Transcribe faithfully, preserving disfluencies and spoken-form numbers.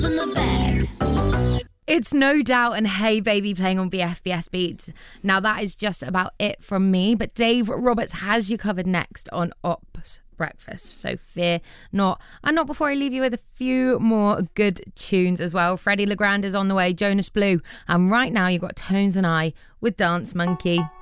In the bag. It's No Doubt and Hey Baby playing on B F B S Beats. Now that is just about it from me, but Dave Roberts has you covered next on Ops Breakfast, so fear not. And not before I leave you with a few more good tunes as well. Freddie Legrand is on the way, Jonas Blue, and right now you've got Tones and I with Dance Monkey.